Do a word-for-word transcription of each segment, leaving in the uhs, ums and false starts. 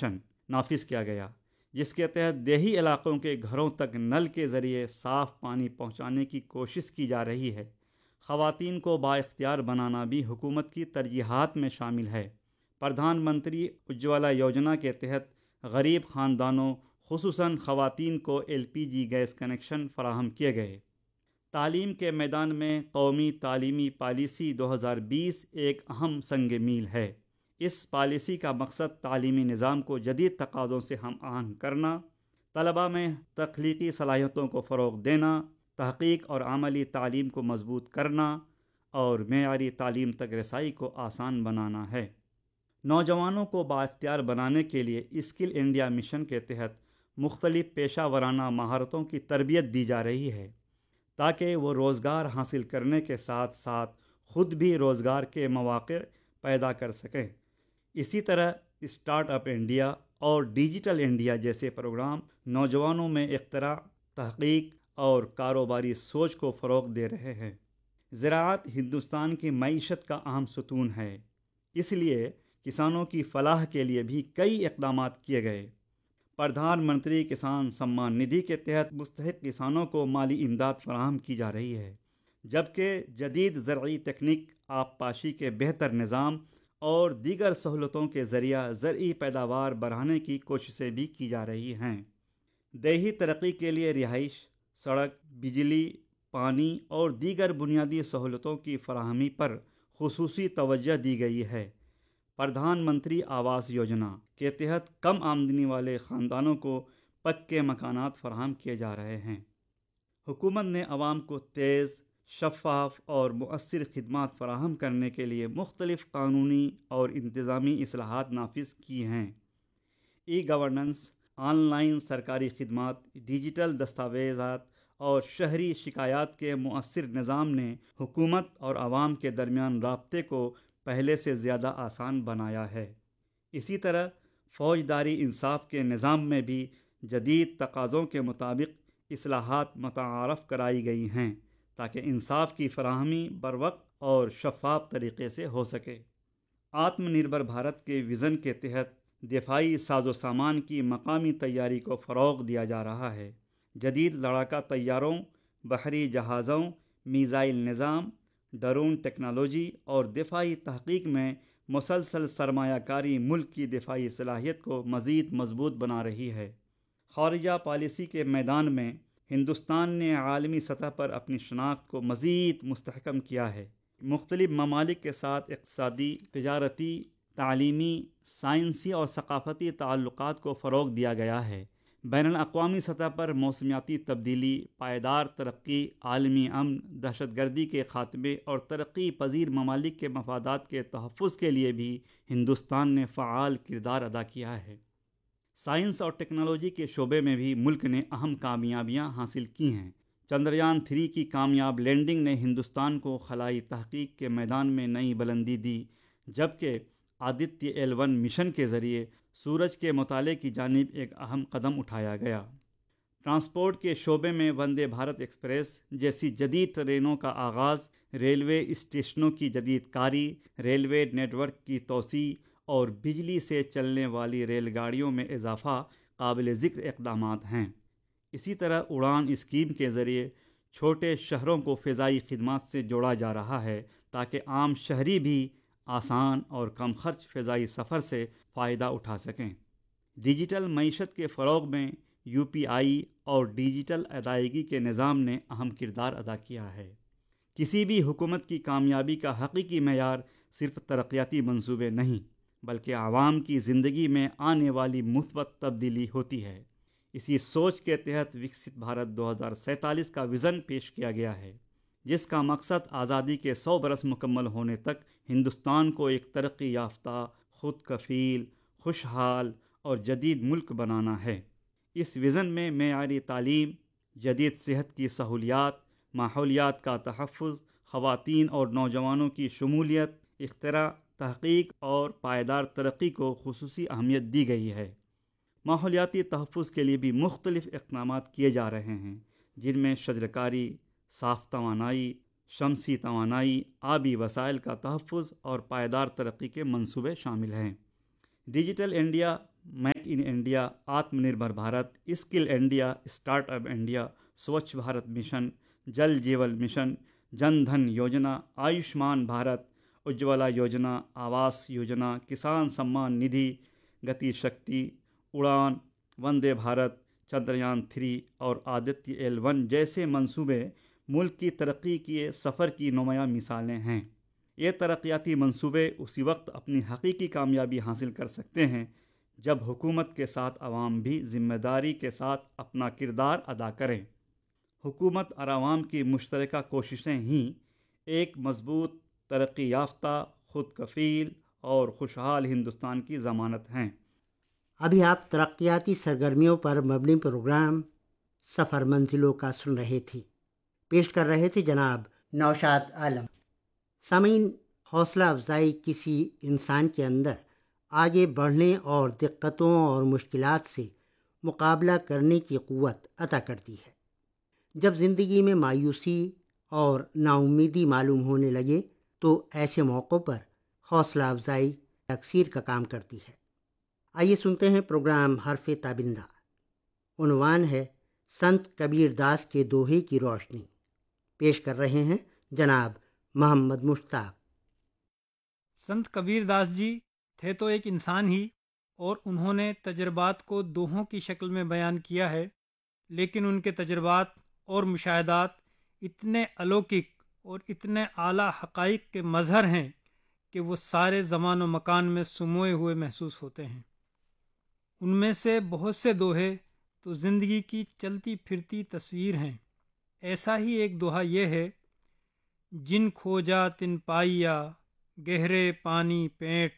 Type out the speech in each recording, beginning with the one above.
Mission نافذ کیا گیا، جس کے تحت دیہی علاقوں کے گھروں تک نل کے ذریعے صاف پانی پہنچانے کی کوشش کی جا رہی ہے۔ خواتین کو بااختیار بنانا بھی حکومت کی ترجیحات میں شامل ہے۔ پردھان منتری اجوالا یوجنا کے تحت غریب خاندانوں خصوصاً خواتین کو L P G gas connection فراہم کیے گئے۔ تعلیم کے میدان میں قومی تعلیمی پالیسی دو ہزار بیس ایک اہم سنگ میل ہے۔ اس پالیسی کا مقصد تعلیمی نظام کو جدید تقاضوں سے ہم آہنگ کرنا، طلباء میں تخلیقی صلاحیتوں کو فروغ دینا، تحقیق اور عملی تعلیم کو مضبوط کرنا اور معیاری تعلیم تک رسائی کو آسان بنانا ہے۔ نوجوانوں کو بااختیار بنانے کے لیے اسکل انڈیا مشن کے تحت مختلف پیشہ ورانہ مہارتوں کی تربیت دی جا رہی ہے تاکہ وہ روزگار حاصل کرنے کے ساتھ ساتھ خود بھی روزگار کے مواقع پیدا کر سکیں۔ اسی طرح اسٹارٹ اپ انڈیا اور ڈیجیٹل انڈیا جیسے پروگرام نوجوانوں میں اختراع، تحقیق اور کاروباری سوچ کو فروغ دے رہے ہیں۔ زراعت ہندوستان کی معیشت کا اہم ستون ہے، اس لیے کسانوں کی فلاح کے لیے بھی کئی اقدامات کیے گئے۔ پردھان منتری کسان سمان ندھی کے تحت مستحق کسانوں کو مالی امداد فراہم کی جا رہی ہے، جبکہ جدید زرعی تکنیک، آب پاشی کے بہتر نظام اور دیگر سہولتوں کے ذریعہ زرعی پیداوار بڑھانے کی کوششیں بھی کی جا رہی ہیں۔ دیہی ترقی کے لیے رہائش، سڑک، بجلی، پانی اور دیگر بنیادی سہولتوں کی فراہمی پر خصوصی توجہ دی گئی ہے۔ پردھان منتری آواس یوجنا کے تحت کم آمدنی والے خاندانوں کو پکے مکانات فراہم کیے جا رہے ہیں۔ حکومت نے عوام کو تیز، شفاف اور مؤثر خدمات فراہم کرنے کے لیے مختلف قانونی اور انتظامی اصلاحات نافذ کی ہیں۔ ای گورننس، آن لائن سرکاری خدمات، ڈیجیٹل دستاویزات اور شہری شکایات کے مؤثر نظام نے حکومت اور عوام کے درمیان رابطے کو پہلے سے زیادہ آسان بنایا ہے۔ اسی طرح فوجداری انصاف کے نظام میں بھی جدید تقاضوں کے مطابق اصلاحات متعارف کرائی گئی ہیں تاکہ انصاف کی فراہمی بروقت اور شفاف طریقے سے ہو سکے۔ آتم نربھر بھارت کے وژن کے تحت دفاعی ساز و سامان کی مقامی تیاری کو فروغ دیا جا رہا ہے۔ جدید لڑاکا طیاروں، بحری جہازوں، میزائل نظام، ڈرون ٹیکنالوجی اور دفاعی تحقیق میں مسلسل سرمایہ کاری ملک کی دفاعی صلاحیت کو مزید مضبوط بنا رہی ہے۔ خارجہ پالیسی کے میدان میں ہندوستان نے عالمی سطح پر اپنی شناخت کو مزید مستحکم کیا ہے۔ مختلف ممالک کے ساتھ اقتصادی، تجارتی، تعلیمی، سائنسی اور ثقافتی تعلقات کو فروغ دیا گیا ہے۔ بین الاقوامی سطح پر موسمیاتی تبدیلی، پائیدار ترقی، عالمی امن، دہشت گردی کے خاتمے اور ترقی پذیر ممالک کے مفادات کے تحفظ کے لیے بھی ہندوستان نے فعال کردار ادا کیا ہے۔ سائنس اور ٹیکنالوجی کے شعبے میں بھی ملک نے اہم کامیابیاں حاصل کی ہیں۔ چندریان تھری کی کامیاب لینڈنگ نے ہندوستان کو خلائی تحقیق کے میدان میں نئی بلندی دی، جبکہ آدتیہ ایل ون مشن کے ذریعے سورج کے مطالعے کی جانب ایک اہم قدم اٹھایا گیا۔ ٹرانسپورٹ کے شعبے میں وندے بھارت ایکسپریس جیسی جدید ٹرینوں کا آغاز، ریلوے اسٹیشنوں کی جدید کاری، ریلوے نیٹ ورک کی توسیع اور بجلی سے چلنے والی ریل گاڑیوں میں اضافہ قابل ذکر اقدامات ہیں۔ اسی طرح اڑان اسکیم کے ذریعے چھوٹے شہروں کو فضائی خدمات سے جوڑا جا رہا ہے تاکہ عام شہری بھی آسان اور کم خرچ فضائی سفر سے فائدہ اٹھا سکیں۔ ڈیجیٹل معیشت کے فروغ میں یو پی آئی اور ڈیجیٹل ادائیگی کے نظام نے اہم کردار ادا کیا ہے۔ کسی بھی حکومت کی کامیابی کا حقیقی معیار صرف ترقیاتی منصوبے نہیں، بلکہ عوام کی زندگی میں آنے والی مثبت تبدیلی ہوتی ہے۔ اسی سوچ کے تحت وکست بھارت دو ہزار سینتالیس کا وژن پیش کیا گیا ہے، جس کا مقصد آزادی کے سو برس مکمل ہونے تک ہندوستان کو ایک ترقی یافتہ، خود کفیل، خوشحال اور جدید ملک بنانا ہے۔ اس وژن میں معیاری تعلیم، جدید صحت کی سہولیات، ماحولیات کا تحفظ، خواتین اور نوجوانوں کی شمولیت، اختراع، تحقیق اور پائیدار ترقی کو خصوصی اہمیت دی گئی ہے۔ ماحولیاتی تحفظ کے لیے بھی مختلف اقدامات کیے جا رہے ہیں، جن میں شجرکاری، صاف توانائی، شمسی توانائی، آبی وسائل کا تحفظ اور پائیدار ترقی کے منصوبے شامل ہیں۔ Digital India, make in India, Atma Nirbhar Bharat, skill India, start up India, Swachh Bharat mission, Jal Jeevan mission, جن دھن یوجنا، آیوشمان بھارت، اجولا یوجنا، آواس یوجنا، کسان سمان ندھی، گتی شکتی، اڑان، وندے بھارت، چندریان تھری اور آدتیہ ایل ون جیسے منصوبے ملک کی ترقی کے سفر کی نمایاں مثالیں ہیں۔ یہ ترقیاتی منصوبے اسی وقت اپنی حقیقی کامیابی حاصل کر سکتے ہیں جب حکومت کے ساتھ عوام بھی ذمہ داری کے ساتھ اپنا کردار ادا کریں۔ حکومت اور عوام کی مشترکہ کوششیں ہی ایک مضبوط، ترقی یافتہ، خود کفیل اور خوشحال ہندوستان کی ضمانت ہیں۔ ابھی آپ ترقیاتی سرگرمیوں پر مبنی پروگرام سفر منزلوں کا سن رہے تھے، پیش کر رہے تھے جناب نوشاد عالم۔ سامعین، حوصلہ افزائی کسی انسان کے اندر آگے بڑھنے اور دقتوں اور مشکلات سے مقابلہ کرنے کی قوت عطا کرتی ہے۔ جب زندگی میں مایوسی اور نا امیدی معلوم ہونے لگے تو ایسے موقعوں پر حوصلہ افزائی تکثیر کا کام کرتی ہے۔ آئیے سنتے ہیں پروگرام حرف تابندہ۔ عنوان ہے سنت کبیر داس کے دوہے کی روشنی۔ پیش کر رہے ہیں جناب محمد مشتاق۔ سنت کبیر داس جی تھے تو ایک انسان ہی، اور انہوں نے تجربات کو دوہوں کی شکل میں بیان کیا ہے، لیکن ان کے تجربات اور مشاہدات اتنے الوکک اور اتنے اعلیٰ حقائق کے مظہر ہیں کہ وہ سارے زمان و مکان میں سموئے ہوئے محسوس ہوتے ہیں۔ ان میں سے بہت سے دوہے تو زندگی کی چلتی پھرتی تصویر ہیں۔ ایسا ہی ایک دوہا یہ ہے: جن کھوجا تن پائیا، گہرے پانی پیٹھ،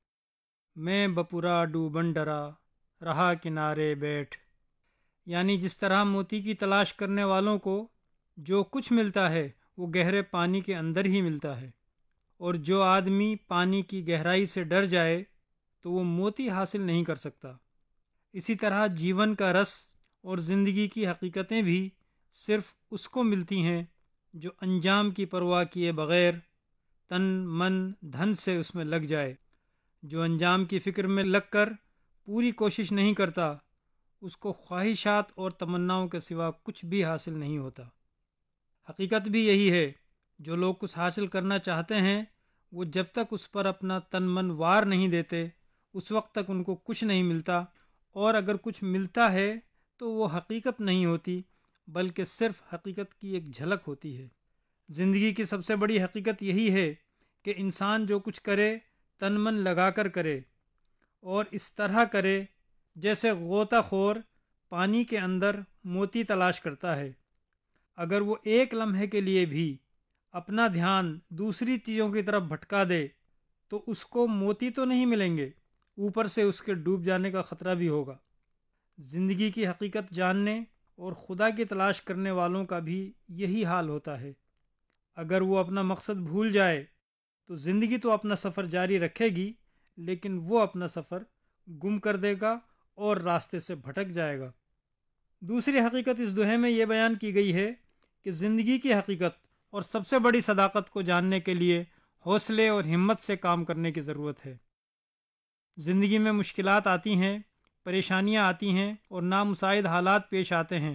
میں بپورا ڈوبن ڈرا، رہا کنارے بیٹھ۔ یعنی جس طرح موتی کی تلاش کرنے والوں کو جو کچھ ملتا ہے وہ گہرے پانی کے اندر ہی ملتا ہے، اور جو آدمی پانی کی گہرائی سے ڈر جائے تو وہ موتی حاصل نہیں کر سکتا۔ اسی طرح جیون کا رس اور زندگی کی حقیقتیں بھی صرف اس کو ملتی ہیں جو انجام کی پرواہ کیے بغیر تن من دھن سے اس میں لگ جائے۔ جو انجام کی فکر میں لگ کر پوری کوشش نہیں کرتا، اس کو خواہشات اور تمناؤں کے سوا کچھ بھی حاصل نہیں ہوتا۔ حقیقت بھی یہی ہے، جو لوگ کچھ حاصل کرنا چاہتے ہیں وہ جب تک اس پر اپنا تن من وار نہیں دیتے اس وقت تک ان کو کچھ نہیں ملتا، اور اگر کچھ ملتا ہے تو وہ حقیقت نہیں ہوتی بلکہ صرف حقیقت کی ایک جھلک ہوتی ہے۔ زندگی کی سب سے بڑی حقیقت یہی ہے کہ انسان جو کچھ کرے تن من لگا کر کرے، اور اس طرح کرے جیسے غوطہ خور پانی کے اندر موتی تلاش کرتا ہے۔ اگر وہ ایک لمحے کے لیے بھی اپنا دھیان دوسری چیزوں کی طرف بھٹکا دے تو اس کو موتی تو نہیں ملیں گے، اوپر سے اس کے ڈوب جانے کا خطرہ بھی ہوگا۔ زندگی کی حقیقت جاننے اور خدا کی تلاش کرنے والوں کا بھی یہی حال ہوتا ہے۔ اگر وہ اپنا مقصد بھول جائے تو زندگی تو اپنا سفر جاری رکھے گی، لیکن وہ اپنا سفر گم کر دے گا اور راستے سے بھٹک جائے گا۔ دوسری حقیقت اس دوہے میں یہ بیان کی گئی ہے کہ زندگی کی حقیقت اور سب سے بڑی صداقت کو جاننے کے لیے حوصلے اور ہمت سے کام کرنے کی ضرورت ہے۔ زندگی میں مشکلات آتی ہیں، پریشانیاں آتی ہیں اور نامساعد حالات پیش آتے ہیں۔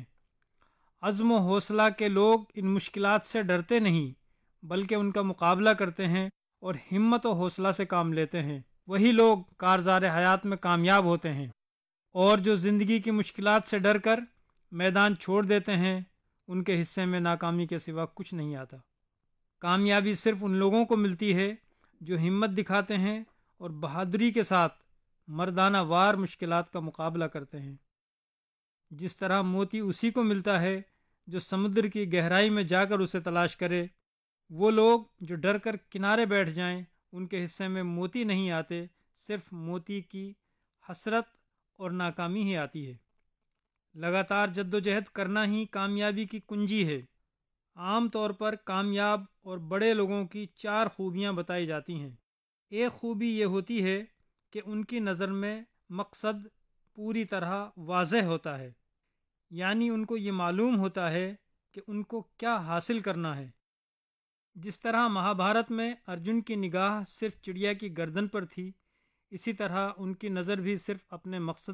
عزم و حوصلہ کے لوگ ان مشکلات سے ڈرتے نہیں بلکہ ان کا مقابلہ کرتے ہیں اور ہمت و حوصلہ سے کام لیتے ہیں۔ وہی لوگ کارزار حیات میں کامیاب ہوتے ہیں، اور جو زندگی کی مشکلات سے ڈر کر میدان چھوڑ دیتے ہیں ان کے حصے میں ناکامی کے سوا کچھ نہیں آتا۔ کامیابی صرف ان لوگوں کو ملتی ہے جو ہمت دکھاتے ہیں اور بہادری کے ساتھ مردانہ وار مشکلات کا مقابلہ کرتے ہیں۔ جس طرح موتی اسی کو ملتا ہے جو سمندر کی گہرائی میں جا کر اسے تلاش کرے، وہ لوگ جو ڈر کر کنارے بیٹھ جائیں ان کے حصے میں موتی نہیں آتے، صرف موتی کی حسرت اور ناکامی ہی آتی ہے۔ لگاتار جد و جہد کرنا ہی کامیابی کی کنجی ہے۔ عام طور پر کامیاب اور بڑے لوگوں کی چار خوبیاں بتائی جاتی ہیں۔ ایک خوبی یہ ہوتی ہے کہ ان کی نظر میں مقصد پوری طرح واضح ہوتا ہے، یعنی ان کو یہ معلوم ہوتا ہے کہ ان کو کیا حاصل کرنا ہے۔ جس طرح مہابھارت میں ارجن کی نگاہ صرف چڑیا کی گردن پر تھی، اسی طرح ان کی نظر بھی صرف اپنے مقصد